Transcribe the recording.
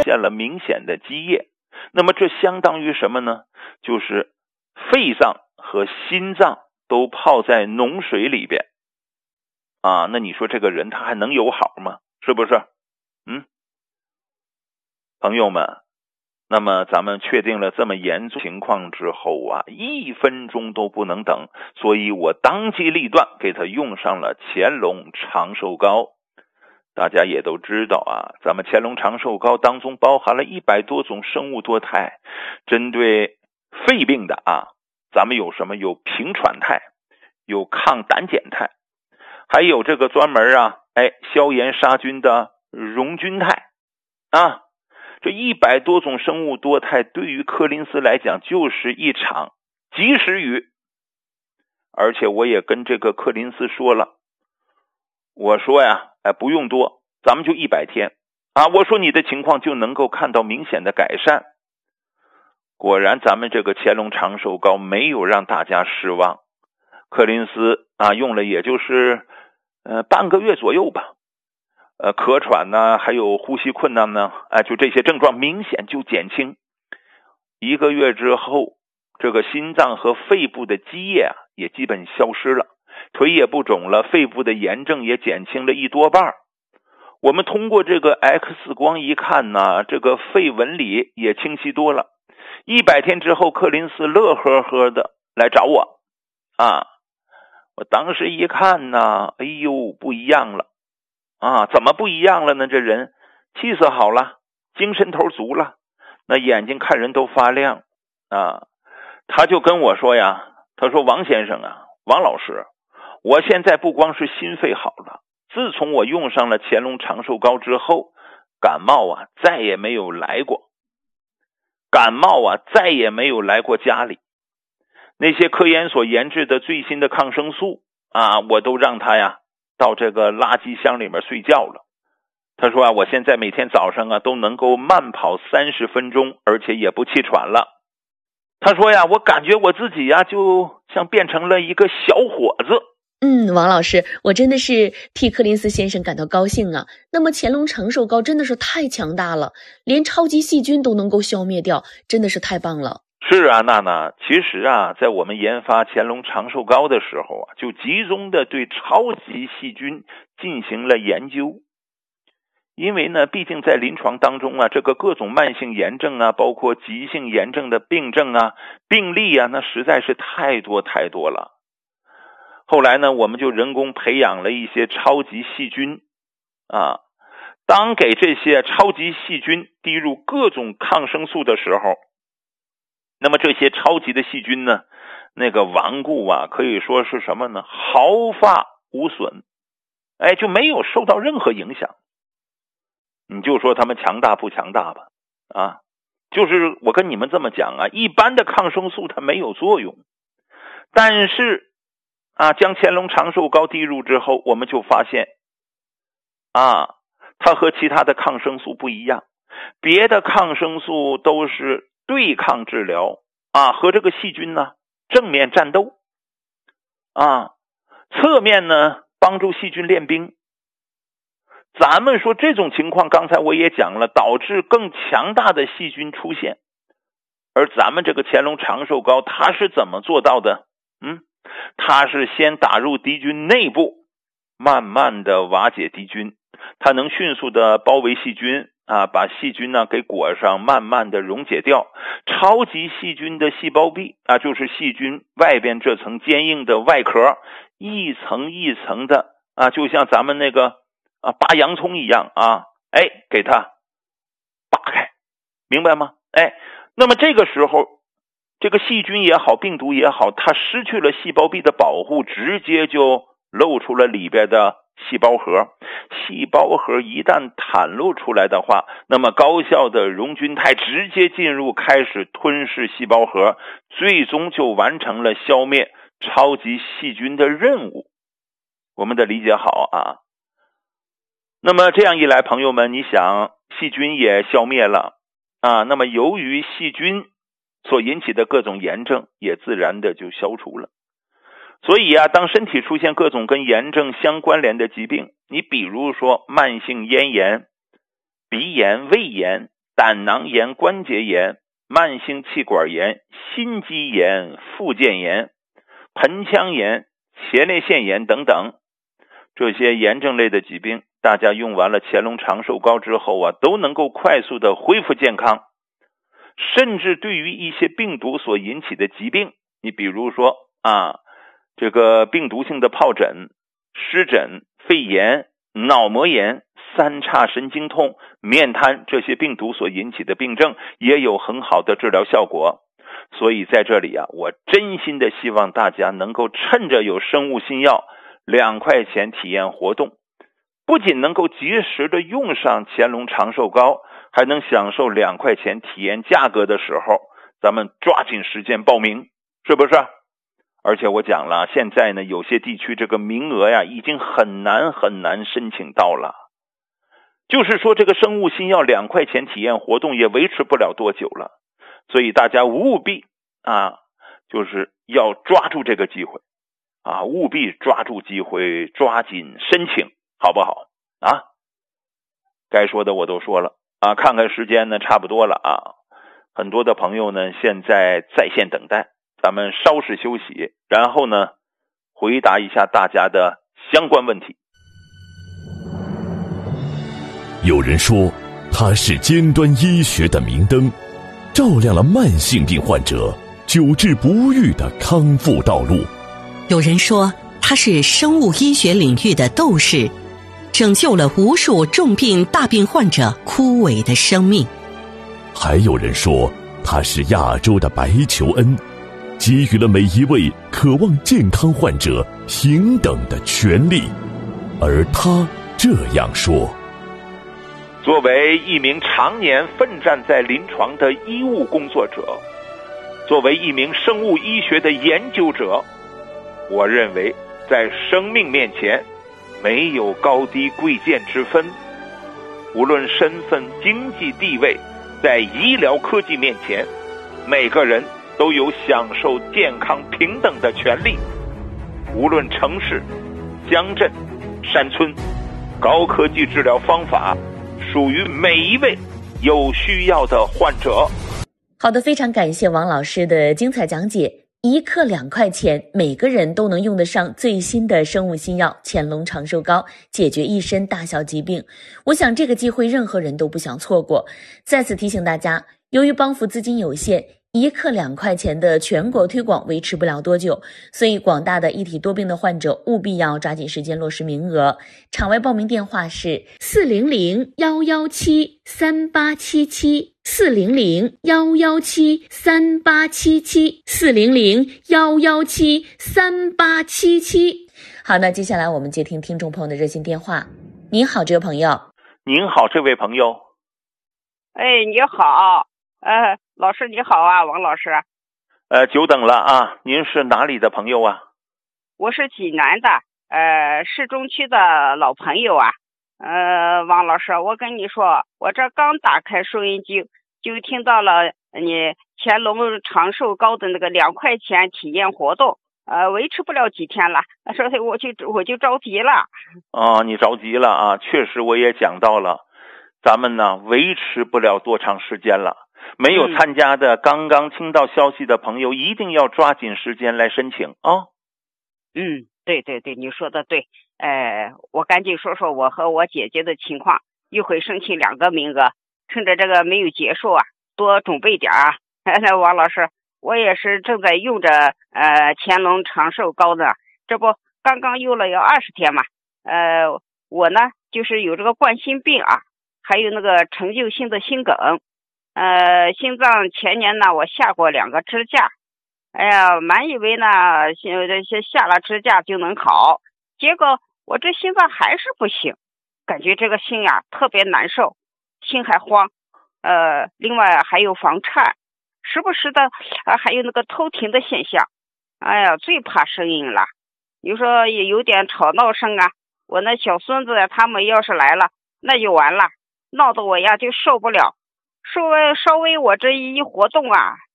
现了明显的积液。那么这相当于什么呢？就是肺脏和心脏都泡在脓水里边啊，那你说这个人他还能有好吗？是不是？朋友们，那么咱们确定了这么严重情况之后啊，1分钟都不能等，所以我当机立断给他用上了乾隆长寿膏。大家也都知道啊，咱们乾隆长寿膏当中包含了100多种生物多肽，针对肺病的啊，咱们有什么？有平喘肽，有抗胆碱肽，还有这个专门消炎杀菌的溶菌肽啊。这100多种生物多肽对于柯林斯来讲就是一场及时雨。而且我也跟这个柯林斯说了，我说呀，不用多，咱们就100天啊，我说你的情况就能够看到明显的改善。果然咱们这个乾隆长寿膏没有让大家失望，柯林斯啊用了也就是半个月左右吧，咳喘呢，还有呼吸困难呢，就这些症状明显就减轻。1个月之后，这个心脏和肺部的积液啊也基本消失了，腿也不肿了，肺部的炎症也减轻了1多半。我们通过这个 X 光一看呢，这个肺纹理也清晰多了。100天之后，柯林斯乐呵呵的来找我啊，我当时一看呢，哎呦，不一样了啊！怎么不一样了呢？这人气色好了，精神头足了，那眼睛看人都发亮啊！他就跟我说呀，他说王先生啊，王老师，我现在不光是心肺好了，自从我用上了乾隆长寿膏之后，感冒啊再也没有来过，家里。那些科研所研制的最新的抗生素啊，我都让他呀到这个垃圾箱里面睡觉了。他说啊，我现在每天早上啊都能够慢跑30分钟，而且也不气喘了。他说呀，我感觉我自己呀就像变成了一个小伙子。 王老师，我真的是替柯林斯先生感到高兴啊。那么乾隆长寿膏真的是太强大了，连超级细菌都能够消灭掉，真的是太棒了。 是啊，娜娜，其实啊，在我们研发乾隆长寿膏的时候啊，就集中的对超级细菌进行了研究。因为呢，毕竟在临床当中啊，这个各种慢性炎症啊，包括急性炎症的病症啊、病例啊，那实在是太多了。后来呢，我们就人工培养了一些超级细菌啊，当给这些超级细菌滴入各种抗生素的时候，那么这些超级的细菌呢，那个顽固啊，可以说是什么呢？毫发无损，就没有受到任何影响。你就说他们强大不强大吧啊，就是我跟你们这么讲啊，一般的抗生素它没有作用，但是啊，将乾隆长寿膏滴入之后，我们就发现啊，它和其他的抗生素不一样。别的抗生素都是对抗治疗啊，和这个细菌呢正面战斗啊，侧面呢帮助细菌练兵。咱们说这种情况，刚才我也讲了，导致更强大的细菌出现。而咱们这个乾隆长寿膏它是怎么做到的？它是先打入敌军内部，慢慢的瓦解敌军，它能迅速的包围细菌啊，把细菌呢给裹上，慢慢的溶解掉。超级细菌的细胞壁啊，就是细菌外边这层坚硬的外壳，一层一层的啊，就像咱们那个拔洋葱一样啊，给它扒开，明白吗？那么这个时候，这个细菌也好，病毒也好，它失去了细胞壁的保护，直接就露出了里边的细胞核。细胞核一旦袒露出来的话，那么高效的溶菌肽直接进入，开始吞噬细胞核，最终就完成了消灭超级细菌的任务。我们的理解好啊。那么这样一来，朋友们，你想细菌也消灭了啊，那么由于细菌所引起的各种炎症也自然的就消除了。所以啊，当身体出现各种跟炎症相关联的疾病，你比如说慢性咽炎、鼻炎、胃炎胆囊炎、关节炎、慢性气管炎、心肌炎、附件炎、盆腔炎、前列腺炎等等。这些炎症类的疾病，大家用完了乾隆长寿膏之后啊，都能够快速的恢复健康。甚至对于一些病毒所引起的疾病，你比如说这个病毒性的疱疹、湿疹、肺炎、脑膜炎、三叉神经痛、面瘫，这些病毒所引起的病症也有很好的治疗效果。所以在这里啊，我真心的希望大家能够趁着有生物新药2块钱体验活动，不仅能够及时的用上乾隆长寿膏，还能享受2块钱体验价格的时候，咱们抓紧时间报名，是不是？而且我讲了，现在呢，有些地区这个名额呀，已经很难申请到了。就是说这个生物新药2块钱体验活动也维持不了多久了，所以大家务必就是要抓住这个机会务必抓住机会，抓紧申请，好不好该说的我都说了看看时间呢，差不多了很多的朋友呢现在在线等待，咱们稍事休息，然后呢回答一下大家的相关问题。 有人说它是尖端医学的明灯，照亮了慢性病患者久治不愈的康复道路。 有人说它是生物医学领域的斗士，拯救了无数重病大病患者枯萎的生命。 还有人说它是亚洲的白求恩，给予了每一位渴望健康患者平等的权利。而他这样说： 作为一名常年奋战在临床的医务工作者，作为一名生物医学的研究者，我认为在生命面前没有高低贵贱之分，无论身份、经济地位，在医疗科技面前，每个人都有享受健康平等的权利。无论城市、乡镇、山村，高科技治疗方法属于每一位有需要的患者。 好的，非常感谢王老师的精彩讲解。1克2块钱，每个人都能用得上最新的生物新药乾隆长寿膏，解决一身大小疾病。我想这个机会任何人都不想错过。再次提醒大家，由于帮扶资金有限，1克2块钱的全国推广维持不了多久，所以广大的一体多病的患者务必要抓紧时间落实名额。场外报名电话是400-117-3877。400-117-3877 400-117-3877。好，那接下来我们接听听众朋友的热线电话。您好，这位朋友。 您好，这位朋友。 你好，老师你好王老师。 久等了您是哪里的朋友啊？ 我是济南的，市中区的老朋友王老师，我跟你说，我这刚打开收音机，就听到了你乾隆长寿膏的那个2块钱体验活动，维持不了几天了，所以我就着急了。 你着急了确实我也讲到了，咱们呢维持不了多长时间了。没有参加的，刚刚听到消息的朋友，一定要抓紧时间来申请对，你说的对。我赶紧说说我和我姐姐的情况，一会申请2个名额，趁着这个没有结束多准备点王老师，我也是正在用着乾隆长寿膏的，这不刚刚用了要20天嘛。我呢就是有这个冠心病还有那个陈旧性的心梗。心脏前年呢我下过2个支架，满以为呢下了支架就能好，结果我这心脏还是不行，感觉这个心特别难受，心还慌，另外还有房颤，时不时的还有那个偷停的现象。最怕声音了，你说也有点吵闹声我那小孙子他们要是来了那就完了，闹得我就受不了。稍微我这一活动